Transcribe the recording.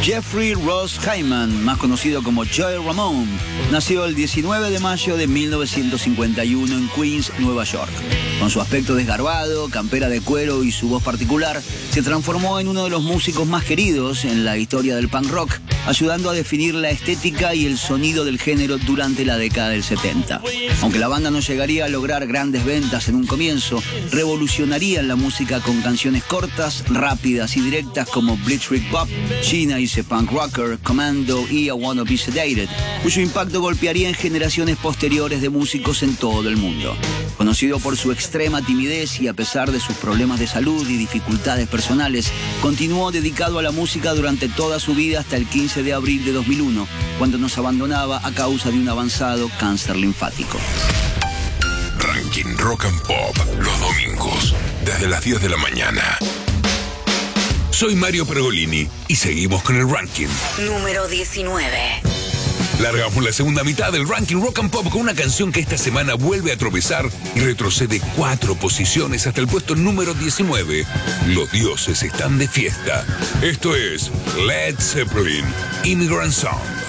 Jeffrey Ross Hyman, más conocido como Joey Ramone, nació el 19 de mayo de 1951 en Queens, Nueva York. Con su aspecto desgarbado, campera de cuero y su voz particular, se transformó en uno de los músicos más queridos en la historia del punk rock, ayudando a definir la estética y el sonido del género durante la década del 70. Aunque la banda no llegaría a lograr grandes ventas en un comienzo, revolucionarían la música con canciones cortas, rápidas y directas como Blitzkrieg Bop, China is a Punk Rocker, Commando y I Wanna Be Sedated, cuyo impacto golpearía en generaciones posteriores de músicos en todo el mundo. Conocido por su extrema timidez y a pesar de sus problemas de salud y dificultades personales, continuó dedicado a la música durante toda su vida hasta el 15 de abril de 2001, cuando nos abandonaba a causa de un avanzado cáncer linfático. Ranking Rock and Pop, los domingos, desde las 10 de la mañana. Soy Mario Pergolini y seguimos con el ranking. Número 19. Largamos la segunda mitad del Ranking Rock and Pop con una canción que esta semana vuelve a tropezar y retrocede 4 posiciones hasta el puesto número 19. Los dioses están de fiesta. Esto es Led Zeppelin, Immigrant Song.